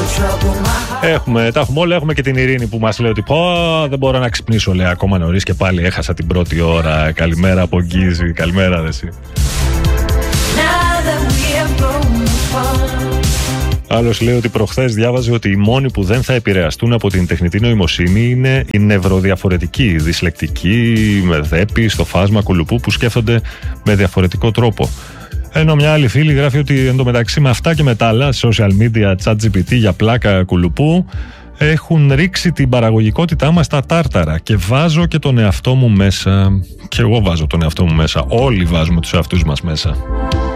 Τα έχουμε όλα. Έχουμε και την Ειρήνη που μας λέει ότι δεν μπορώ να ξυπνήσω, λέει, ακόμα νωρίς και πάλι έχασα την πρώτη ώρα. Καλημέρα από Γκίζη. Καλημέρα, δε εσύ. Άλλος λέει ότι προχθές διάβαζε ότι οι μόνοι που δεν θα επηρεαστούν από την τεχνητή νοημοσύνη είναι οι νευροδιαφορετικοί, δυσλεκτικοί, με δέπη, στο φάσμα, κουλουπού, που σκέφτονται με διαφορετικό τρόπο. Ενώ μια άλλη φίλη γράφει ότι εντωμεταξύ με αυτά και με τα άλλα, social media, ChatGPT για πλάκα, κουλουπού, έχουν ρίξει την παραγωγικότητά μας στα τάρταρα και βάζω και τον εαυτό μου μέσα. Και εγώ βάζω τον εαυτό μου μέσα. Όλοι βάζουμε τους εαυτούς μας μέσα.